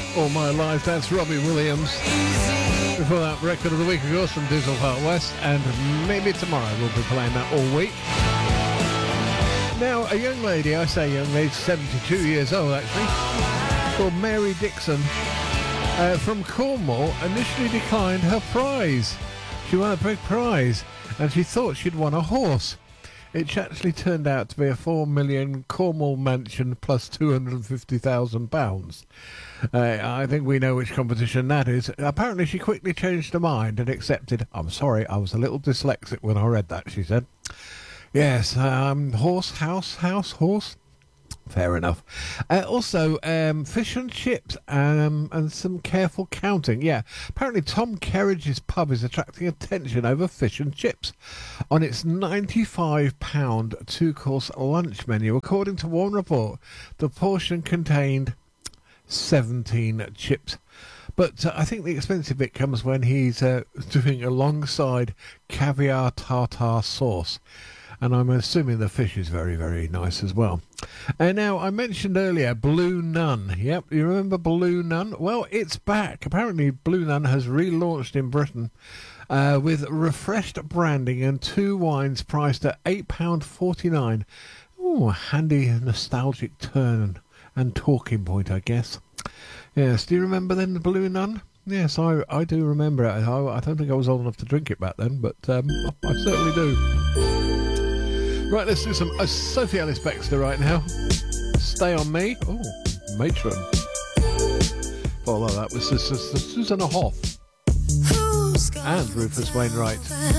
All My Life, that's Robbie Williams. Before that, record of the week, of course, from Digital Heart West, and Maybe Tomorrow. We'll be playing that all week. Now, a young lady, I say young lady, 72 years old actually, called Mary Dixon, from Cornwall, initially declined her prize. She won a big prize, and she thought she'd won a horse. It actually turned out to be a 4 million Cornwall mansion plus £250,000. I think we know which competition that is. Apparently she quickly changed her mind and accepted. I'm sorry, I was a little dyslexic when I read that, she said. Yes, horse, horse. Fair enough. Also, fish and chips and some careful counting. Yeah, apparently Tom Kerridge's pub is attracting attention over fish and chips on its £95 two-course lunch menu. According to one report, the portion contained 17 chips. But I think the expensive bit comes when he's doing alongside caviar tartar sauce. And I'm assuming the fish is very, very nice as well. And now, I mentioned earlier Blue Nun. Yep, you remember Blue Nun? Well, it's back. Apparently, Blue Nun has relaunched in Britain with refreshed branding and 2 wines priced at £8.49. Oh, handy nostalgic turn and talking point, I guess. Yes, do you remember then the Blue Nun? Yes, I do remember it. I don't think I was old enough to drink it back then, but I certainly do. Right, let's do some Sophie Ellis Bextor right now. Stay on Me. Oh, Matron. Follow that was Susanna Hoff and Rufus Wainwright.